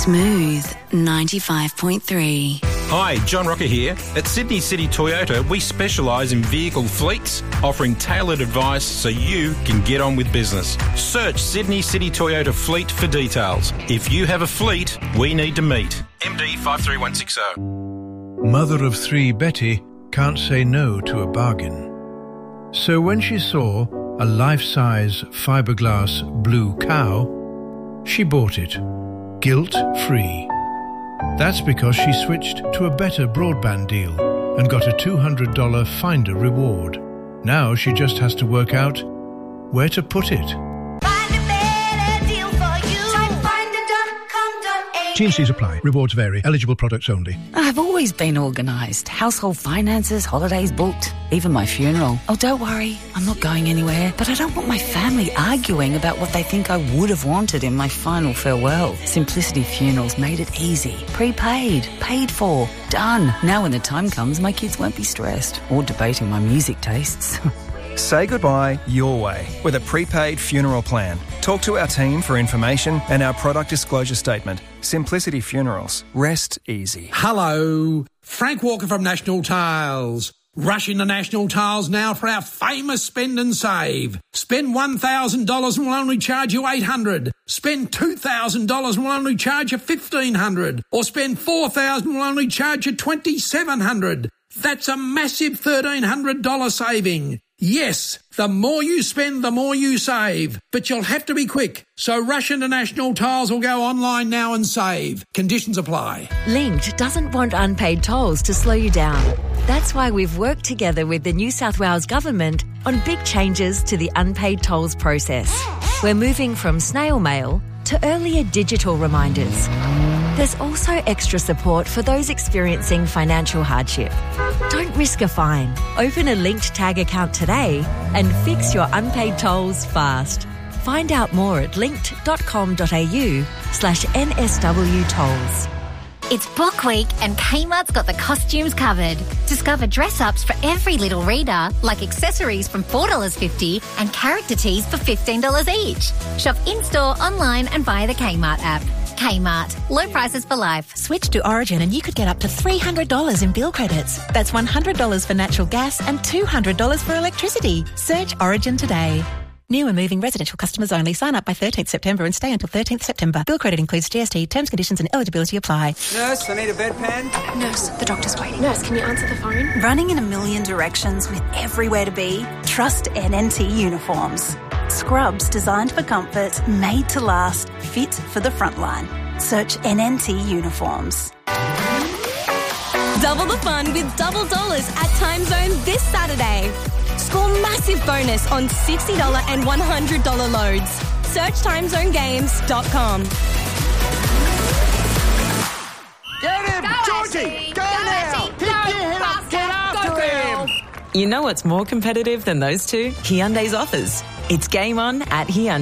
Smooth 95.3. Hi, John Rocker here. At Sydney City Toyota, we specialise in vehicle fleets, offering tailored advice so you can get on with business. Search Sydney City Toyota Fleet for details. If you have a fleet, we need to meet. MD 53160. Mother of three Betty can't say no to a bargain. So when she saw a life-size fiberglass blue cow, she bought it, guilt-free. That's because she switched to a better broadband deal and got a $200 Finder reward. Now she just has to work out where to put it. T&Cs apply. Rewards vary. Eligible products only. I've always been organised. Household finances, holidays booked, even my funeral. Oh, don't worry, I'm not going anywhere. But I don't want my family arguing about what they think I would have wanted in my final farewell. Simplicity Funerals made it easy. Prepaid, paid for, done. Now when the time comes, my kids won't be stressed or debating my music tastes. Say goodbye your way with a prepaid funeral plan. Talk to our team for information and our product disclosure statement. Simplicity Funerals. Rest easy. Hello, Frank Walker from National Tiles. Rush into National Tiles now for our famous spend and save. Spend $1,000 and we'll only charge you $800. Spend $2,000 and we'll only charge you $1,500. Or spend $4,000 and we'll only charge you $2,700. That's a massive $1,300 saving. Yes, the more you spend, the more you save. But you'll have to be quick. So rush into National Tiles or go online now and save. Conditions apply. Linked doesn't want unpaid tolls to slow you down. That's why we've worked together with the New South Wales Government on big changes to the unpaid tolls process. We're moving from snail mail to earlier digital reminders. There's also extra support for those experiencing financial hardship. Don't risk a fine. Open a Linked Tag account today and fix your unpaid tolls fast. Find out more at linked.com.au/NSW tolls. It's Book Week and Kmart's got the costumes covered. Discover dress-ups for every little reader, like accessories from $4.50 and character tees for $15 each. Shop in-store, online and via the Kmart app. Kmart. Low prices for life. Switch to Origin and you could get up to $300 in bill credits. That's $100 for natural gas and $200 for electricity. Search Origin today. New and moving residential customers only. Sign up by 13th September and stay until 13th September. Bill credit includes GST. Terms, conditions and eligibility apply. Nurse, I need a bedpan. Nurse, the doctor's waiting. Nurse, can you answer the phone? Running in a million directions with everywhere to be? Trust NNT Uniforms. Scrubs designed for comfort, made to last, fit for the front line. Search NNT Uniforms. Double the fun with $double at Time Zone this Saturday. Score massive bonus on $60 and $100 loads. Search timezonegames.com. Get him! Georgie! Go now! Pick your head up! Get after him! You know what's more competitive than those two? Hyundai's offers. It's game on at Hyundai.